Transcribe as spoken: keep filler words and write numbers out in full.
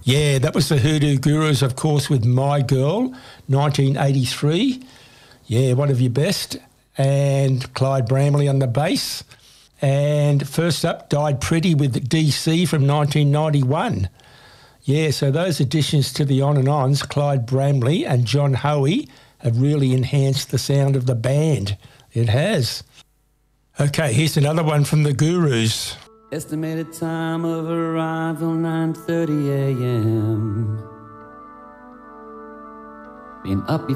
Yeah, that was the Hoodoo Gurus, of course, with My Girl, nineteen eighty-three. Yeah, one of your best. And Clyde Bramley on the bass. And first up, Died Pretty with D C from nineteen ninety-one. Yeah, so those additions to the On and Ons, Clyde Bramley and John Hoey, have really enhanced the sound of the band. It has. Okay, here's another one from the Gurus. Estimated time of arrival nine thirty a m Been up before